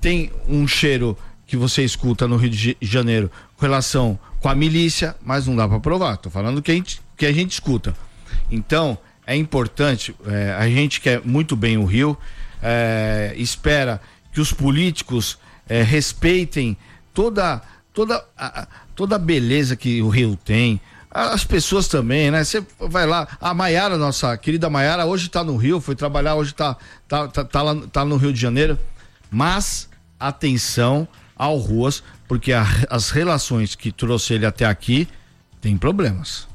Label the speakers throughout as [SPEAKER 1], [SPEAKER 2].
[SPEAKER 1] tem um cheiro que você escuta no Rio de Janeiro com relação com a milícia, mas não dá para provar. Tô falando que a gente escuta. Então, é importante, a gente quer muito bem o Rio, espera que os políticos respeitem toda a beleza que o Rio tem. As pessoas também, né? Você vai lá, a Maiara, nossa querida Maiara, hoje tá no Rio, foi trabalhar, hoje tá no Rio de Janeiro. Mas, atenção ao Ruas, porque as relações que trouxe ele até aqui tem problemas.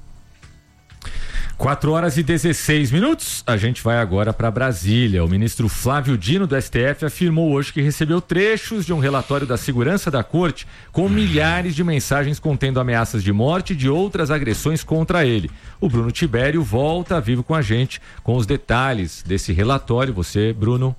[SPEAKER 2] 4h16. A gente vai agora para Brasília. O ministro Flávio Dino, do STF, afirmou hoje que recebeu trechos de um relatório da segurança da corte com milhares de mensagens contendo ameaças de morte e de outras agressões contra ele. O Bruno Tibério volta vivo com a gente com os detalhes desse relatório. Você, Bruno.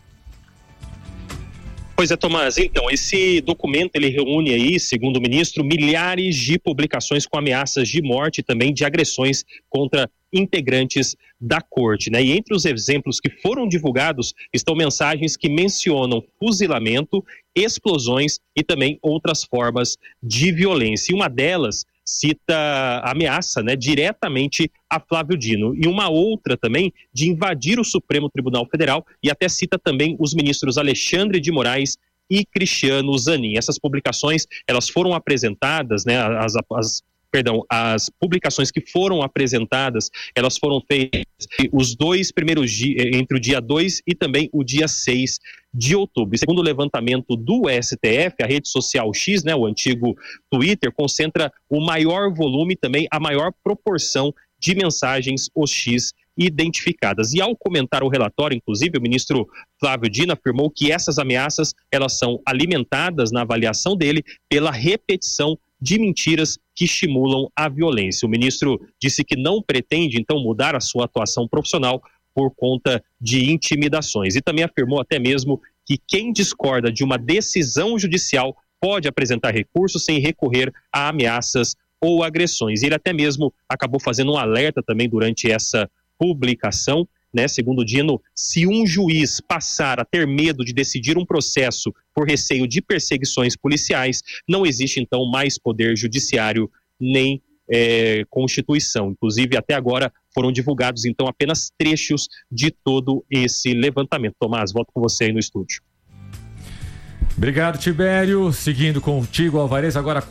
[SPEAKER 3] Pois é, Tomás, então, esse documento ele reúne aí, segundo o ministro, milhares de publicações com ameaças de morte e também de agressões contra integrantes da corte, né? E entre os exemplos que foram divulgados estão mensagens que mencionam fuzilamento, explosões e também outras formas de violência. E uma delas cita ameaça, né, diretamente a Flávio Dino, e uma outra também de invadir o Supremo Tribunal Federal, e até cita também os ministros Alexandre de Moraes e Cristiano Zanin. Essas publicações, elas foram apresentadas, né, as publicações que foram apresentadas, elas foram feitas os 2 primeiros dias, entre o dia 2 e também o dia 6 de outubro. E segundo o levantamento do STF, a rede social X, né, o antigo Twitter, concentra o maior volume e também a maior proporção de mensagens X identificadas. E ao comentar o relatório, inclusive, o ministro Flávio Dino afirmou que essas ameaças, elas são alimentadas na avaliação dele pela repetição de mentiras que estimulam a violência. O ministro disse que não pretende, então, mudar a sua atuação profissional por conta de intimidações. E também afirmou até mesmo que quem discorda de uma decisão judicial pode apresentar recursos sem recorrer a ameaças ou agressões. Ele até mesmo acabou fazendo um alerta também durante essa publicação, né? Segundo Dino, se um juiz passar a ter medo de decidir um processo por receio de perseguições policiais, não existe então mais poder judiciário nem Constituição. Inclusive, até agora foram divulgados então apenas trechos de todo esse levantamento. Tomás, volto com você aí no estúdio.
[SPEAKER 2] Obrigado, Tibério. Seguindo contigo, Alvarez, agora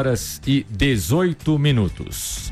[SPEAKER 2] 4h18.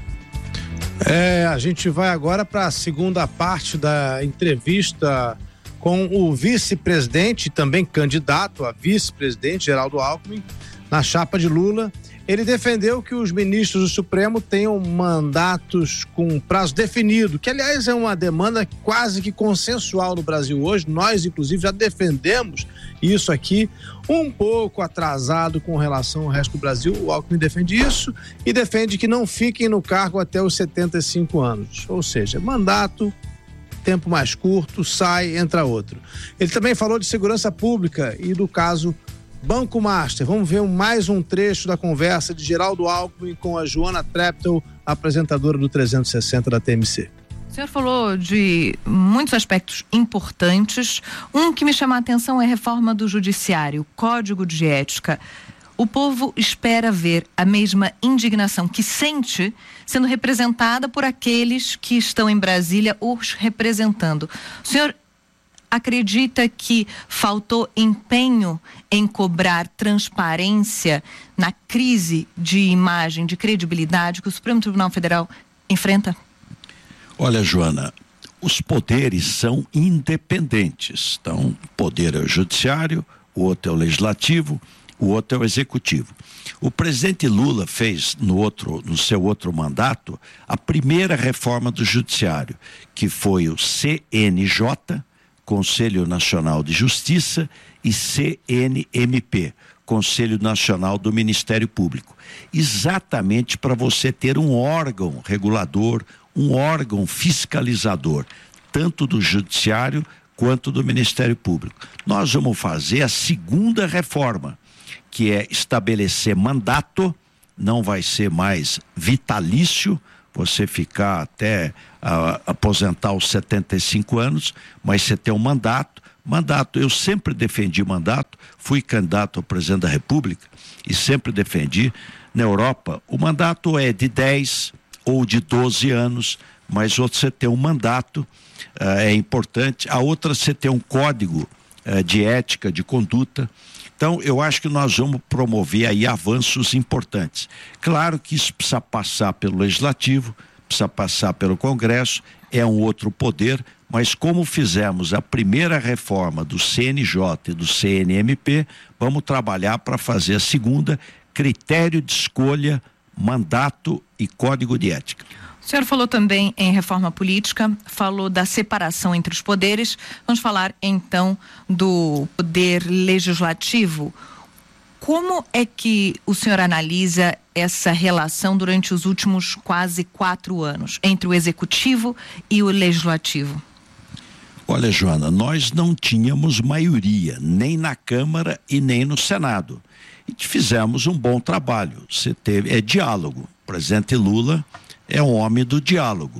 [SPEAKER 4] A gente vai agora para a segunda parte da entrevista com o vice-presidente, também candidato a vice-presidente, Geraldo Alckmin, na chapa de Lula. Ele defendeu que os ministros do Supremo tenham mandatos com prazo definido, que aliás é uma demanda quase que consensual no Brasil hoje. Nós, inclusive, já defendemos isso aqui, um pouco atrasado com relação ao resto do Brasil. O Alckmin defende isso e defende que não fiquem no cargo até os 75 anos. Ou seja, mandato, tempo mais curto, sai, entra outro. Ele também falou de segurança pública e do caso Banco Master. Vamos ver mais um trecho da conversa de Geraldo Alckmin com a Joana Treptow, apresentadora do 360 da TMC.
[SPEAKER 5] O senhor falou de muitos aspectos importantes. Um que me chama a atenção é a reforma do judiciário, Código de Ética. O povo espera ver a mesma indignação que sente sendo representada por aqueles que estão em Brasília os representando. O senhor acredita que faltou empenho em cobrar transparência na crise de imagem, de credibilidade que o Supremo Tribunal Federal enfrenta?
[SPEAKER 6] Olha, Joana, os poderes são independentes. Então, o poder é o judiciário, o outro é o legislativo, o outro é o executivo. O presidente Lula fez no seu outro mandato a primeira reforma do judiciário, que foi o CNJ, Conselho Nacional de Justiça, e CNMP, Conselho Nacional do Ministério Público, exatamente para você ter um órgão regulador, um órgão fiscalizador, tanto do Judiciário quanto do Ministério Público. Nós vamos fazer a segunda reforma, que é estabelecer mandato, não vai ser mais vitalício, você ficar até aposentar aos 75 anos, mas você ter um mandato Mandato, eu sempre defendi mandato, fui candidato ao presidente da República e sempre defendi. Na Europa, o mandato é de 10 ou de 12 anos, mas você ter um mandato é importante. A outra, você ter um código de ética, de conduta. Então, eu acho que nós vamos promover aí avanços importantes. Claro que isso precisa passar pelo Legislativo, precisa passar pelo Congresso, é um outro poder, mas como fizemos a primeira reforma do CNJ e do CNMP, vamos trabalhar para fazer a segunda, critério de escolha, mandato e código de ética.
[SPEAKER 5] O senhor falou também em reforma política, falou da separação entre os poderes. Vamos falar então do poder legislativo. Como é que o senhor analisa essa relação durante os últimos quase 4 anos entre o executivo e o legislativo?
[SPEAKER 6] Olha, Joana, nós não tínhamos maioria, nem na Câmara e nem no Senado. E fizemos um bom trabalho. É diálogo. O presidente Lula é um homem do diálogo,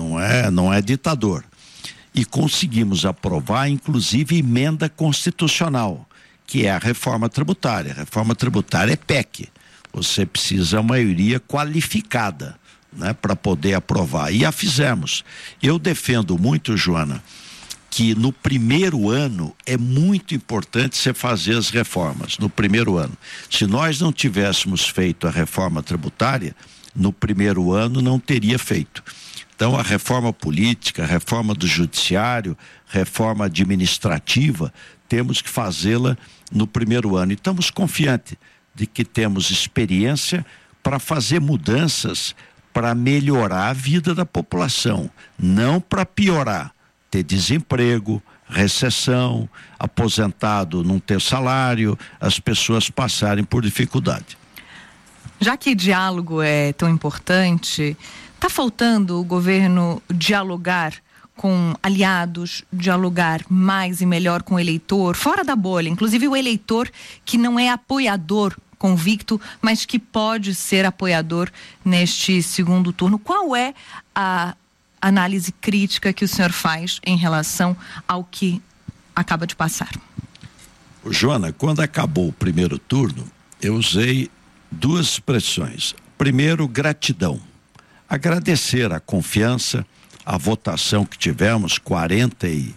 [SPEAKER 6] não é ditador. E conseguimos aprovar, inclusive, emenda constitucional, que é a reforma tributária. A reforma tributária é PEC. Você precisa de maioria qualificada, né, para poder aprovar. E a fizemos. Eu defendo muito, Joana, que no primeiro ano é muito importante você fazer as reformas, no primeiro ano. Se nós não tivéssemos feito a reforma tributária, no primeiro ano não teria feito. Então a reforma política, a reforma do judiciário, reforma administrativa, temos que fazê-la no primeiro ano. E estamos confiantes de que temos experiência para fazer mudanças para melhorar a vida da população, não para piorar, ter desemprego, recessão, aposentado não ter salário, as pessoas passarem por dificuldade.
[SPEAKER 5] Já que diálogo é tão importante, está faltando o governo dialogar com aliados, dialogar mais e melhor com o eleitor, fora da bolha, inclusive o eleitor que não é apoiador convicto, mas que pode ser apoiador neste segundo turno. Qual é a análise crítica que o senhor faz em relação ao que acaba de passar?
[SPEAKER 6] Joana, quando acabou o primeiro turno, eu usei 2 expressões. Primeiro, gratidão. Agradecer a confiança, a votação que tivemos, 48%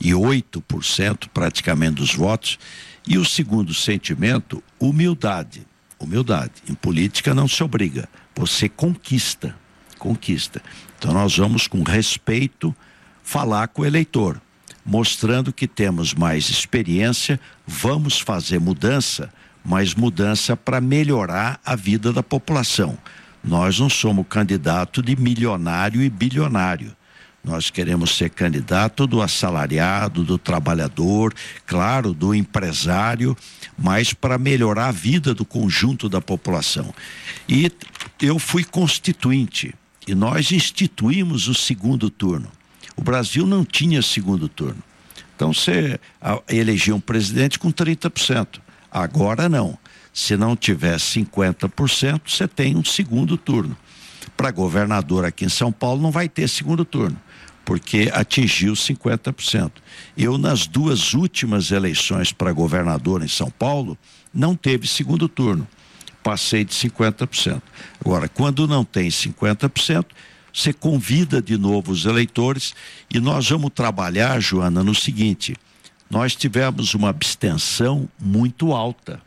[SPEAKER 6] praticamente dos votos. E o segundo sentimento, humildade. Humildade. Em política não se obriga, você conquista. Então nós vamos com respeito falar com o eleitor, mostrando que temos mais experiência, vamos fazer mudança, mas mudança para melhorar a vida da população. Nós não somos candidato de milionário e bilionário. Nós queremos ser candidato do assalariado, do trabalhador, claro, do empresário, mas para melhorar a vida do conjunto da população. E eu fui constituinte e nós instituímos o segundo turno. O Brasil não tinha segundo turno. Então você elegia um presidente com 30%. Agora não. Se não tiver 50%, você tem um segundo turno. Para governador aqui em São Paulo não vai ter segundo turno, porque atingiu 50%. Eu, nas 2 últimas eleições para governador em São Paulo, não teve segundo turno. Passei de 50%. Agora, quando não tem 50%, você convida de novo os eleitores e nós vamos trabalhar, Joana, no seguinte: nós tivemos uma abstenção muito alta.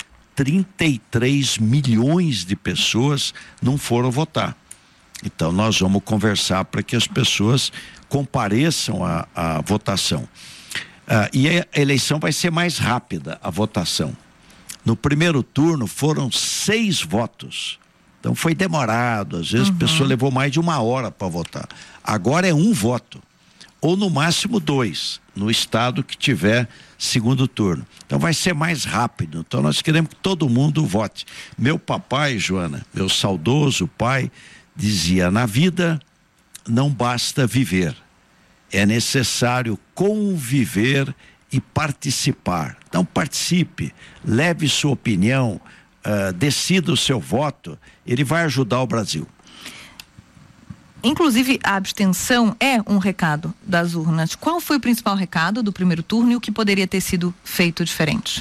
[SPEAKER 6] 33 milhões de pessoas não foram votar. Então nós vamos conversar para que as pessoas compareçam à votação. E a eleição vai ser mais rápida, a votação. No primeiro turno foram 6 votos. Então foi demorado, às vezes a pessoa levou mais de 1 hora para votar. Agora é 1 voto, ou no máximo 2, no estado que tiver segundo turno. Então vai ser mais rápido. Então nós queremos que todo mundo vote. Meu papai, Joana, meu saudoso pai, dizia: na vida não basta viver, é necessário conviver e participar. Então participe, leve sua opinião, decida o seu voto, ele vai ajudar o Brasil.
[SPEAKER 5] Inclusive, a abstenção é um recado das urnas. Qual foi o principal recado do primeiro turno e o que poderia ter sido feito diferente?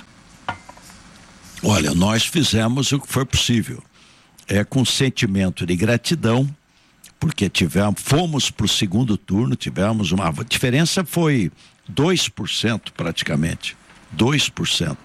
[SPEAKER 6] Olha, nós fizemos o que foi possível. Com sentimento de gratidão, porque fomos para o segundo turno, tivemos a diferença foi 2% praticamente, 2%.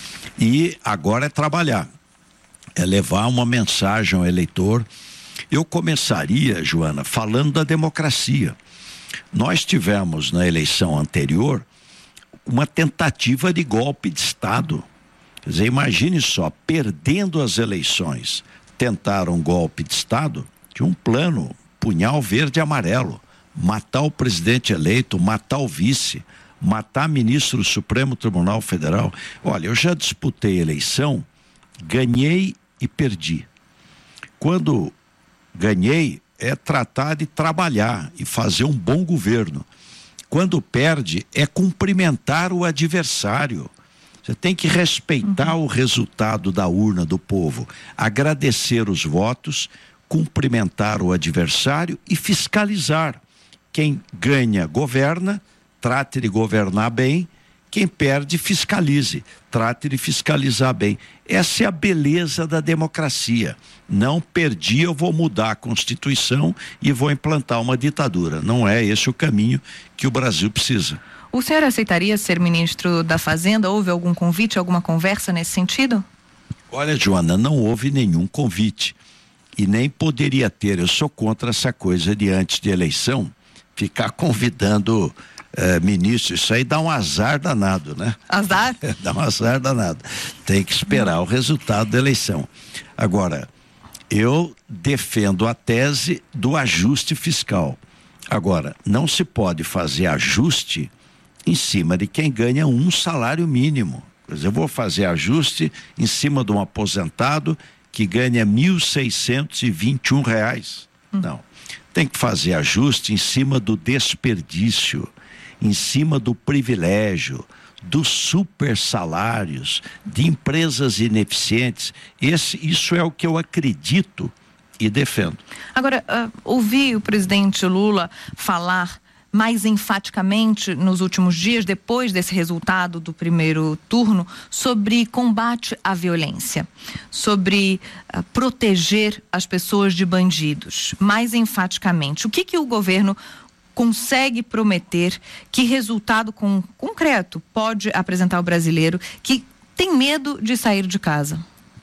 [SPEAKER 6] E agora é trabalhar, é levar uma mensagem ao eleitor. Eu começaria, Joana, falando da democracia. Nós tivemos na eleição anterior uma tentativa de golpe de Estado. Quer dizer, imagine só, perdendo as eleições, tentaram um golpe de Estado, tinha um plano, punhal verde e amarelo, matar o presidente eleito, matar o vice, matar ministro do Supremo Tribunal Federal. Olha, eu já disputei eleição, ganhei e perdi. Quando ganhei, é tratar de trabalhar e fazer um bom governo. Quando perde, é cumprimentar o adversário. Você tem que respeitar o resultado da urna do povo, agradecer os votos, cumprimentar o adversário e fiscalizar. Quem ganha, governa, trate de governar bem. Quem perde, fiscalize, trate de fiscalizar bem. Essa é a beleza da democracia. Não perdi, eu vou mudar a Constituição e vou implantar uma ditadura. Não é esse o caminho que o Brasil precisa.
[SPEAKER 5] O senhor aceitaria ser ministro da Fazenda? Houve algum convite, alguma conversa nesse sentido?
[SPEAKER 6] Olha, Joana, não houve nenhum convite e nem poderia ter. Eu sou contra essa coisa de antes de eleição ficar convidando ministro. Isso aí dá um azar danado, né?
[SPEAKER 5] Azar?
[SPEAKER 6] Dá um azar danado. Tem que esperar o resultado da eleição. Agora, eu defendo a tese do ajuste fiscal. Agora, não se pode fazer ajuste em cima de quem ganha um salário mínimo. Quer dizer, eu vou fazer ajuste em cima de um aposentado que ganha R$1.621. Não. Tem que fazer ajuste em cima do desperdício, em cima do privilégio, dos super salários, de empresas ineficientes. Isso é o que eu acredito e defendo.
[SPEAKER 5] Agora, ouvi o presidente Lula falar mais enfaticamente nos últimos dias, depois desse resultado do primeiro turno, sobre combate à violência, sobre proteger as pessoas de bandidos, mais enfaticamente. O que o governo consegue prometer, que resultado concreto pode apresentar ao brasileiro que tem medo de sair de casa?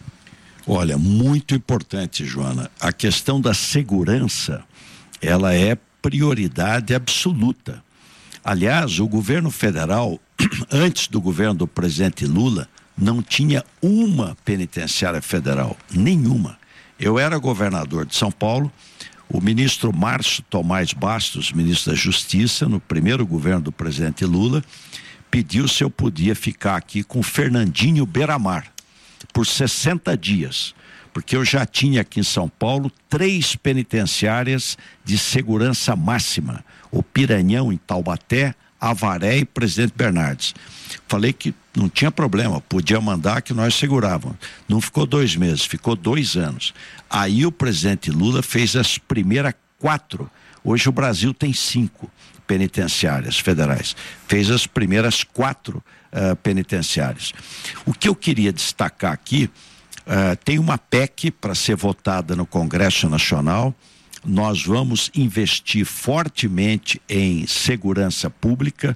[SPEAKER 6] Olha, muito importante, Joana, a questão da segurança, ela é prioridade absoluta. Aliás, o governo federal, antes do governo do presidente Lula, não tinha uma penitenciária federal, nenhuma. Eu era governador de São Paulo, o ministro Márcio Tomás Bastos, ministro da Justiça, no primeiro governo do presidente Lula, pediu se eu podia ficar aqui com Fernandinho Beiramar por 60 dias. Porque eu já tinha aqui em São Paulo 3 penitenciárias de segurança máxima, o Piranhão em Taubaté, Avaré e Presidente Bernardes. Falei que não tinha problema, podia mandar que nós segurávamos. Não ficou 2 meses, ficou 2 anos. Aí o presidente Lula fez as primeiras 4. Hoje o Brasil tem 5 penitenciárias federais. Fez as primeiras 4 penitenciárias. O que eu queria destacar aqui, tem uma PEC para ser votada no Congresso Nacional. Nós vamos investir fortemente em segurança pública.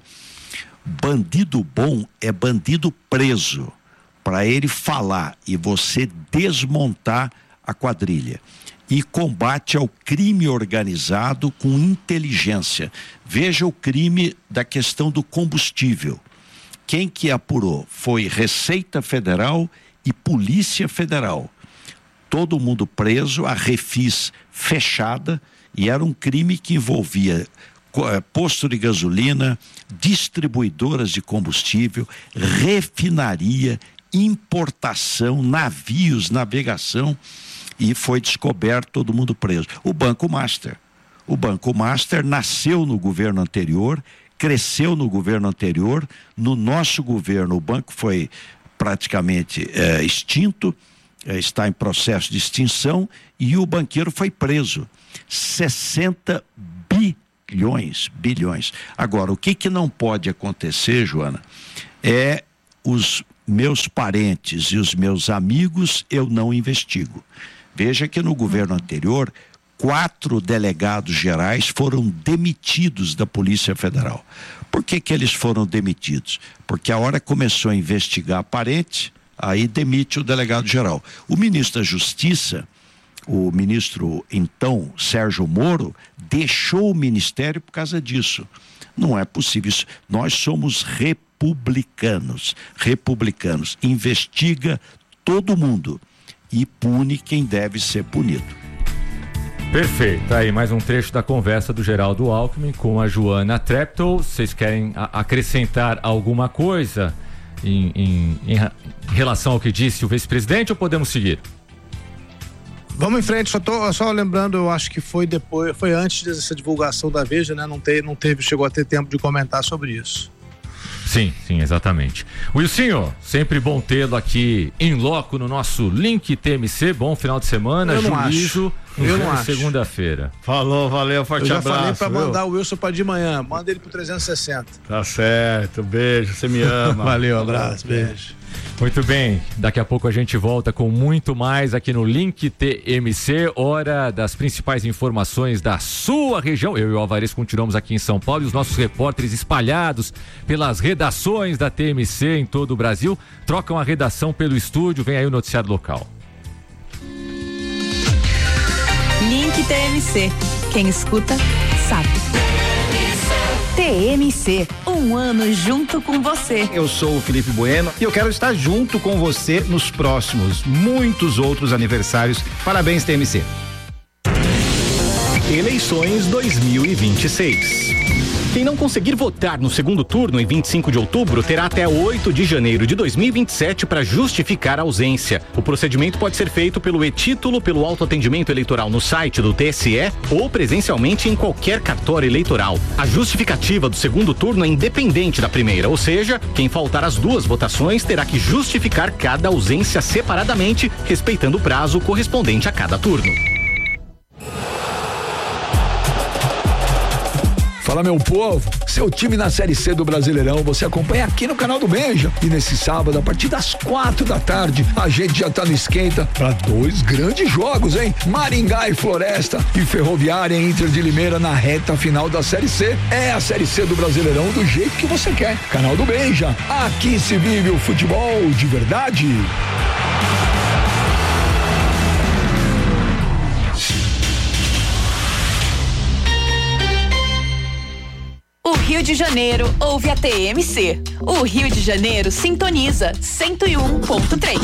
[SPEAKER 6] Bandido bom é bandido preso, para ele falar e você desmontar a quadrilha. E combate ao crime organizado com inteligência. Veja o crime da questão do combustível. Quem que apurou? Foi Receita Federal e Polícia Federal. Todo mundo preso, a Refis fechada, e era um crime que envolvia posto de gasolina, distribuidoras de combustível, refinaria, importação, navios, navegação, e foi descoberto, todo mundo preso. O Banco Master nasceu no governo anterior, cresceu no governo anterior. No nosso governo o banco foi praticamente extinto. está em processo de extinção e o banqueiro foi preso. 60 bilhões. Agora, o que não pode acontecer, Joana, é os meus parentes e os meus amigos eu não investigo. Veja que no governo anterior, 4 delegados gerais foram demitidos da Polícia Federal. Por que eles foram demitidos? Porque a hora começou a investigar parente, aí demite o delegado geral. O ministro da Justiça, o ministro então Sérgio Moro, deixou o ministério por causa disso. Não é possível isso. Nós somos republicanos. Investiga todo mundo e pune quem deve ser punido.
[SPEAKER 2] Perfeito, aí mais um trecho da conversa do Geraldo Alckmin com a Joana Treptow. Vocês querem acrescentar alguma coisa em relação ao que disse o vice-presidente ou podemos seguir?
[SPEAKER 4] Vamos em frente, só lembrando, eu acho que foi antes dessa divulgação da Veja, né? Chegou a ter tempo de comentar sobre isso.
[SPEAKER 2] Sim, exatamente. Wilsinho, sempre bom tê-lo aqui em loco no nosso Link TMC. Bom final de semana, juízo. Eu não acho. Segunda-feira.
[SPEAKER 1] Falou, valeu, forte abraço.
[SPEAKER 4] Eu já falei pra mandar o Wilson pra de manhã, manda ele pro 360.
[SPEAKER 1] Tá certo, beijo, você me ama.
[SPEAKER 4] Valeu, abraço, beijo.
[SPEAKER 2] Muito bem, daqui a pouco a gente volta com muito mais aqui no Link TMC, hora das principais informações da sua região. Eu e o Alvarez continuamos aqui em São Paulo e os nossos repórteres espalhados pelas redações da TMC em todo o Brasil trocam a redação pelo estúdio. Vem aí o noticiário local.
[SPEAKER 7] Link TMC, quem escuta sabe. TMC, um ano junto com você.
[SPEAKER 8] Eu sou o Felipe Bueno e eu quero estar junto com você nos próximos muitos outros aniversários. Parabéns, TMC.
[SPEAKER 9] Eleições 2026. Quem não conseguir votar no segundo turno em 25 de outubro terá até 8 de janeiro de 2027 para justificar a ausência. O procedimento pode ser feito pelo e-título, pelo autoatendimento eleitoral no site do TSE ou presencialmente em qualquer cartório eleitoral. A justificativa do segundo turno é independente da primeira, ou seja, quem faltar às 2 votações terá que justificar cada ausência separadamente, respeitando o prazo correspondente a cada turno.
[SPEAKER 10] Fala, meu povo, seu time na Série C do Brasileirão você acompanha aqui no canal do Benja. E nesse sábado, a partir das 4 da tarde, a gente já tá no esquenta para 2 grandes jogos, hein? Maringá e Floresta e Ferroviária e Inter de Limeira na reta final da Série C. É a Série C do Brasileirão do jeito que você quer. Canal do Benja, aqui se vive o futebol de verdade.
[SPEAKER 7] O Rio de Janeiro ouve a TMC. O Rio de Janeiro sintoniza 101.3.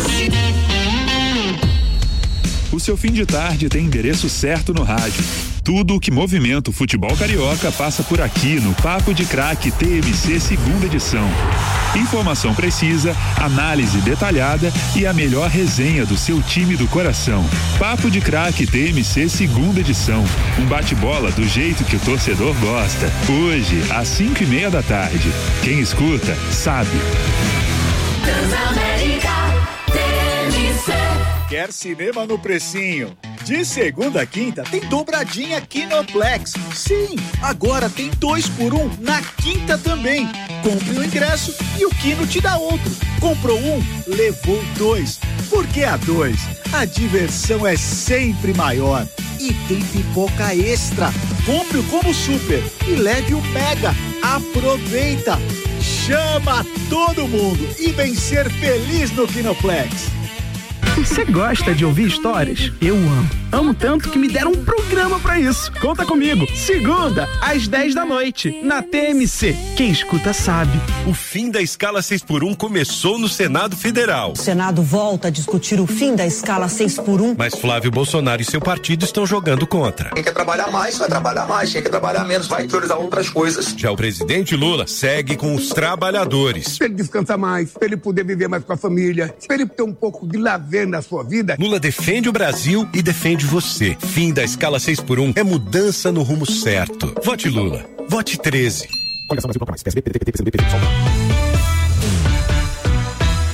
[SPEAKER 11] O seu fim de tarde tem endereço certo no rádio. Tudo o que movimenta o futebol carioca passa por aqui no Papo de Craque TMC segunda edição. Informação precisa, análise detalhada e a melhor resenha do seu time do coração. Papo de Craque TMC segunda edição. Um bate-bola do jeito que o torcedor gosta. Hoje, às 5:30 da tarde. Quem escuta, sabe.
[SPEAKER 12] Transamérica TMC.
[SPEAKER 13] Quer cinema no precinho? De segunda a quinta tem dobradinha Kinoplex. Sim, agora tem 2 por 1 na quinta também. Compre o ingresso e o Kino te dá outro. Comprou um, levou 2. Porque a 2, a diversão é sempre maior. E tem pipoca extra. Compre o Combo Super e leve o Mega. Aproveita! Chama todo mundo e vem ser feliz no Kinoplex.
[SPEAKER 14] Você gosta de ouvir histórias? Eu amo. Amo tanto que me deram um programa pra isso. Conta comigo. Segunda, às 10 da noite, na TMC. Quem escuta sabe.
[SPEAKER 15] O fim da escala 6x1 começou no Senado Federal.
[SPEAKER 16] O Senado volta a discutir o fim da escala 6x1.
[SPEAKER 15] Mas Flávio Bolsonaro e seu partido estão jogando contra.
[SPEAKER 17] Quem quer trabalhar mais, vai trabalhar mais. Quem quer trabalhar menos, vai priorizar outras coisas.
[SPEAKER 15] Já o presidente Lula segue com os trabalhadores.
[SPEAKER 18] Pra ele descansar mais, pra ele poder viver mais com a família, pra ele ter um pouco de lazer na sua vida.
[SPEAKER 15] Lula defende o Brasil e defende você. Fim da escala 6x1 é mudança no rumo certo. Vote Lula. Vote 13.
[SPEAKER 9] Fim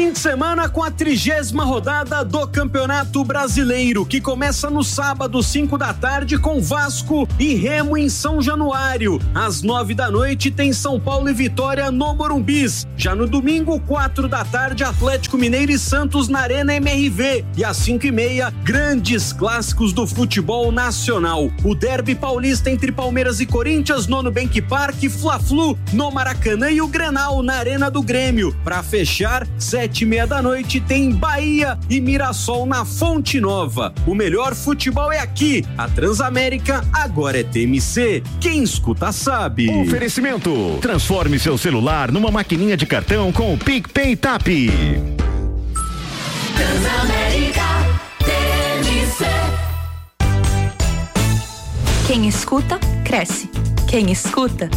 [SPEAKER 19] Fim de semana com a 30ª rodada do Campeonato Brasileiro, que começa no sábado, 5 da tarde, com Vasco e Remo em São Januário. Às 9 da noite tem São Paulo e Vitória no Morumbis. Já no domingo, 4 da tarde, Atlético Mineiro e Santos na Arena MRV. E às 5h30, grandes clássicos do futebol nacional. O derby paulista entre Palmeiras e Corinthians no Nubank Park, Fla-Flu no Maracanã e o Grenal na Arena do Grêmio. Para fechar, 7h30 da noite tem Bahia e Mirassol na Fonte Nova. O melhor futebol é aqui. A Transamérica agora é TMC. Quem escuta sabe.
[SPEAKER 20] Oferecimento. Transforme seu celular numa maquininha de cartão com o PicPay Tap.
[SPEAKER 12] Transamérica TMC.
[SPEAKER 21] Quem escuta, cresce. Quem escuta,